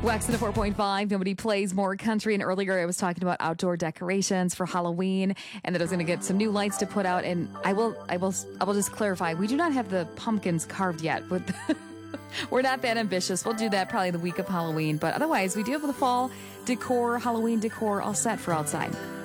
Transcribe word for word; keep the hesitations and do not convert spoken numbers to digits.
Wax in a four point five. Nobody plays more country. And earlier I was talking about outdoor decorations for Halloween and that I was going to get some new lights to put out. And I will, I will, I will just clarify. We do not have the pumpkins carved yet, but we're not that ambitious. We'll do that probably the week of Halloween. But otherwise, we do have the fall decor, Halloween decor all set for outside.